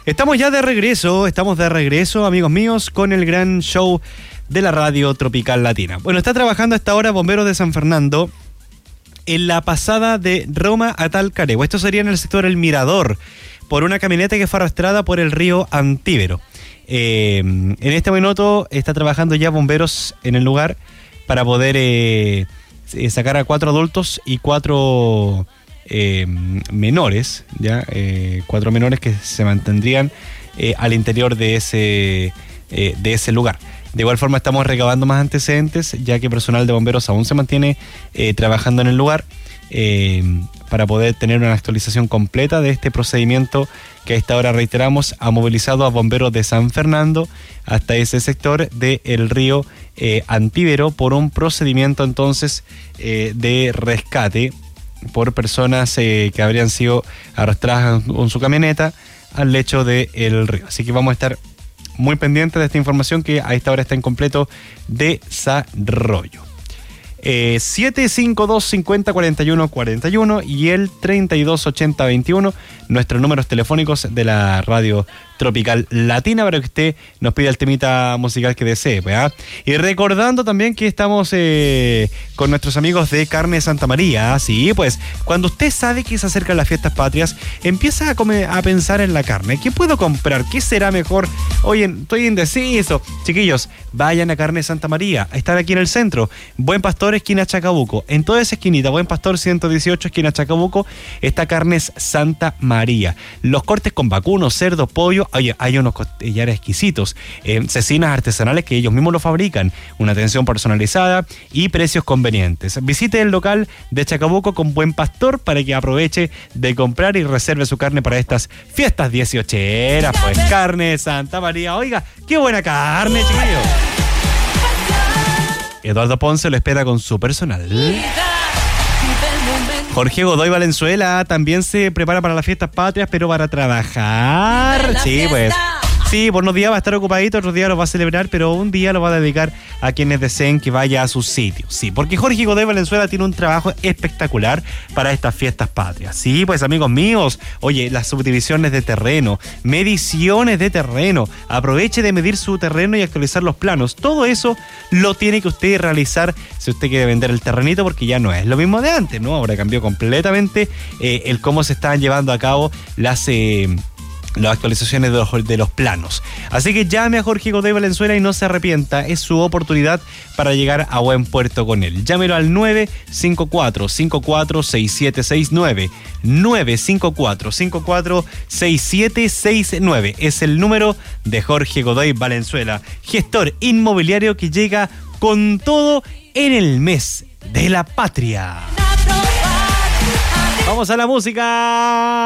Estamos de regreso, amigos míos, con el gran show de la radio Tropical Latina. Bueno, está trabajando a esta hora Bomberos de San Fernando en la pasada de Roma a Talcaregua. Esto sería en el sector El Mirador, por una camioneta que fue arrastrada por el río Antíbero. En este minuto está trabajando ya bomberos en el lugar para poder sacar a 4 adultos y 4 menores, ya 4 menores que se mantendrían al interior de ese lugar. De igual forma estamos recabando más antecedentes, ya que personal de bomberos aún se mantiene trabajando en el lugar para poder tener una actualización completa de este procedimiento que a esta hora, reiteramos, ha movilizado a bomberos de San Fernando hasta ese sector del río Antíbero por un procedimiento entonces de rescate por personas que habrían sido arrastradas con su camioneta al lecho del río. Así que vamos a estar muy pendientes de esta información que a esta hora está en completo desarrollo. 752-50-41-41 y el 3280-21, nuestros números telefónicos de la radio Tropical Latina, para que usted nos pida el temita musical que desee, ¿verdad? Y recordando también que estamos con nuestros amigos de Carne Santa María. Sí, pues cuando usted sabe que se acercan las fiestas patrias, empieza a pensar en la carne. ¿Qué puedo comprar? ¿Qué será mejor? Oye, estoy indeciso. Chiquillos, vayan a Carne Santa María. Están aquí en el centro. Buen Pastor, esquina Chacabuco. En toda esa esquinita, Buen Pastor 118, esquina Chacabuco, está Carnes Santa María. Los cortes con vacuno, cerdo, pollo. Oye, hay unos costillares exquisitos, cecinas artesanales que ellos mismos lo fabrican, una atención personalizada y precios convenientes. Visite el local de Chacabuco con Buen Pastor para que aproveche de comprar y reserve su carne para estas fiestas 18eras. Pues Carne Santa María. Oiga, qué buena carne, chiquillos. Eduardo Ponce lo espera con su personal. Jorge Godoy Valenzuela también se prepara para las fiestas patrias, pero para trabajar. Sí, pues. Sí, por unos días va a estar ocupadito, otros días lo va a celebrar, pero un día lo va a dedicar a quienes deseen que vaya a su sitio. Sí, porque Jorge Godoy Valenzuela tiene un trabajo espectacular para estas fiestas patrias. Sí, pues amigos míos, oye, las subdivisiones de terreno, mediciones de terreno, aproveche de medir su terreno y actualizar los planos. Todo eso lo tiene que usted realizar si usted quiere vender el terrenito, porque ya no es lo mismo de antes, ¿no? Ahora cambió completamente el cómo se están llevando a cabo las actualizaciones de los planos. Así que llame a Jorge Godoy Valenzuela y no se arrepienta. Es su oportunidad para llegar a buen puerto con él. Llámelo al 954-546769. 954-546769. Es el número de Jorge Godoy Valenzuela, gestor inmobiliario que llega con todo en el mes de la patria. Vamos a la música.